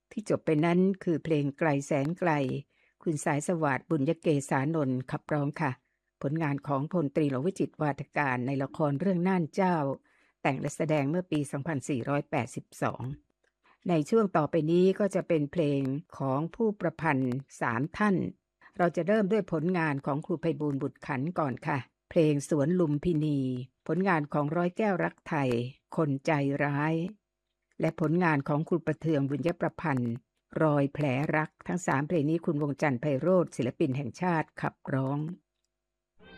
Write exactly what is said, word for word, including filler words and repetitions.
ที่จบไปนั้นคือเพลงไกลแสนไกลคุณสายสวัสดิ์บุญยเกษานนท์ขับร้องค่ะผลงานของพลตรีหลวงวิจิตรวาทการในละครเรื่องน่านเจ้าแต่งและแสดงเมื่อปี สองพันสี่ร้อยแปดสิบสอง ในช่วงต่อไปนี้ก็จะเป็นเพลงของผู้ประพันธ์สามท่านเราจะเริ่มด้วยผลงานของครูไพบูลย์บุตรขันธ์ก่อนค่ะเพลงสวนลุมพินีผลงานของร้อยแก้วรักไทยคนใจร้ายและผลงานของครูประเทืองบุญยประพันธ์รอยแผลรักทั้งสามเพลงนี้คุณวงจันทร์ไพโรจน์ศิลปินแห่งชาติขับร้อง